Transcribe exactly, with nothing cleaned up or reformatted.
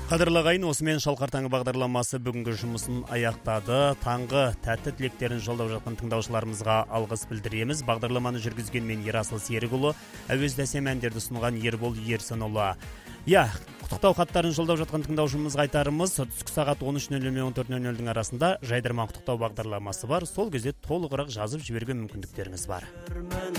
Қадірлі ағайын, осымен Шалқар таңы бағдарламасы бүгінгі жұмысын аяқтады. Таңғы тәтті тілектерін жолдап жатқан тыңдаушыларымызға алғыс білдіреміз. Бағдарламаны жүргізген мен Ерасыл Серікұлы, әуезді әсем әндерді ұсынған Ербол Ерсінұлы. Я, құттықтау хаттарын жолдап жатқан тыңдаушымызға айтарымыз, түскі сағат он үш нөл нөл мен он төрт нөл нөлдің арасында жайдарман құттықтау бағдарламасы бар. Сол кезде толығырақ жазып жіберген мүмкіндіктеріңіз бар.